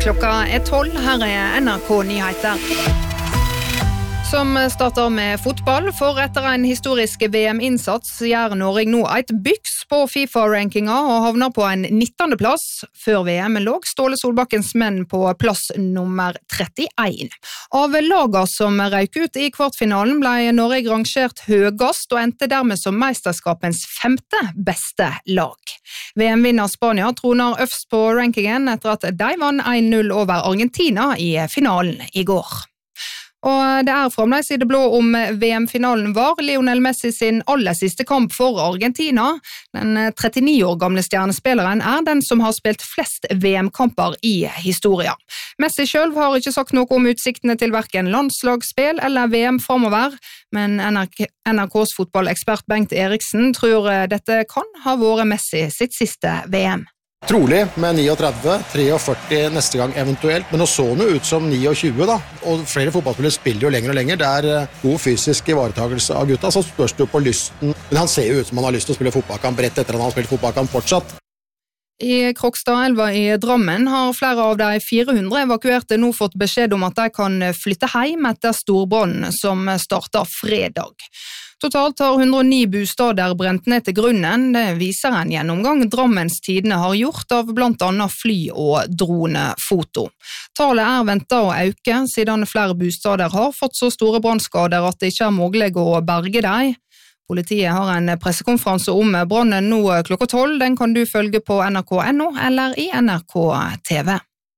Klokka 12, her NRK Nyheter. Som starter med fotball, for etter en historisk VM-innsats gjør Norge nå et byks på FIFA-rankinga og havner på en 19. plass. Før VM lå Ståle Solbakkens menn på plass nummer 31. Av laga som røyk ut i kvartfinalen ble Norge rangert høyest og endte dermed som mesterskapens 5. beste lag. VM-vinner Spania troner øverst på rankingen etter at de vant 1-0 over Argentina i finalen i går. Og det fremdeles i det blå om VM-finalen var Lionel Messi sin aller siste kamp for Argentina. Den 39 år gamle stjernespilleren den som har spilt flest VM-kamper i historia. Messi selv har ikke sagt noe om utsiktene til hverken landslagsspill eller VM fremover, men NRKs fotballekspert Bengt Eriksen tror dette kan ha vært Messi sitt siste VM. Trolig med 39, 43 neste gang eventuelt, men nå så det ut som 29 da, og flere fotballspillere spiller jo lenger og lenger. Det god fysisk ivaretagelse av gutta, så spørs det jo på lysten. Men han ser jo ut som han har lyst til å spille fotballkamp rett etter han har spilt fotballkamp fortsatt. I Krokstadelva i Drammen har flere av de 400 evakuerte nå fått beskjed om at de kan flytte hjem etter storbrannen som startet fredag. Totalt har 109 bostader brent ned til grunnen. Det viser en gjennomgang Drammens Tidende har gjort av blant annet fly- og dronefoto. Tallet ventet å øke, siden flere bostader har fått så store brannskader at det ikke mulig å berge dem. Politiet har en pressekonferanse om brannen nå klokka 12. Den kan du følge på NRK.no eller i NRK TV.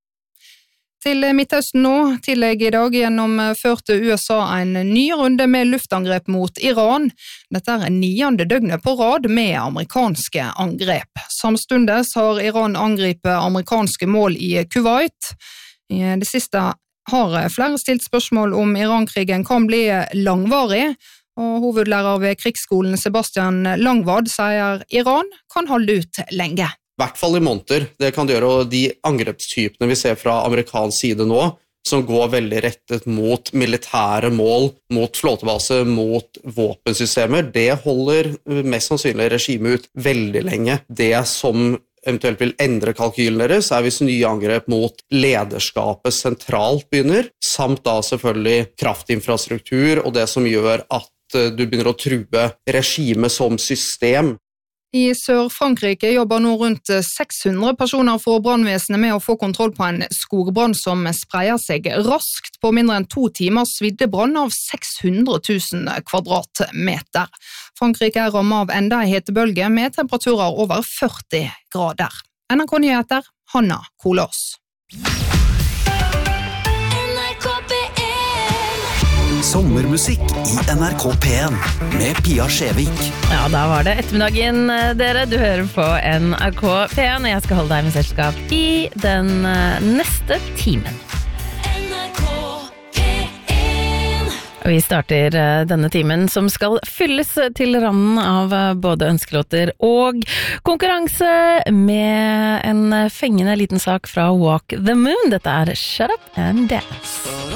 Til Midtøsten nå, tillegg i dag gjennomførte USA en ny runde med luftangrep mot Iran. Dette 9. døgnet på rad med amerikanske angrep. Samstundes har Iran angripet amerikanske mål i Kuwait. I det siste har flere stilt spørsmål om Iran-krigen kan bli langvarig, og hovedlærer ved krigsskolen Sebastian Langvad sier Iran kan holde ut lenge. I hvert fall i måneder. Det kan det gjøre, og de angrepstypene vi ser fra amerikansk side nå, som går veldig rettet mot militære mål, mot flåtebase, mot våpensystemer, det holder mest sannsynlig regimet ut veldig lenge. Det som eventuelt vil endre kalkylen deres, hvis nye angrep mot lederskapet sentralt begynner, samt da selvfølgelig kraftinfrastruktur og det som gjør at du begynner å true regimet som system. I Sør-Frankrike jobber nå rundt 600 personer for brannvesenet med å få kontroll på en skogbrann som spreier seg raskt. På mindre enn 2 timer svidde brann av 600 000 kvadratmeter. Frankrike rammet av enda en hetebølge med temperaturer over 40 grader. NRK Nyheter, Hanna Kolås. Sommermusikk i NRK P1 med Pia Skjevik. Ja, da var det ettermiddagen, dere. Du hører på NRK P1, og jeg skal holde deg med selskap i den neste timen. Og vi starter denne timen som skal fylles til randen av både ønskelåter og konkurranse med en fengende liten sak fra Walk the Moon. Dette Shut Up and Dance.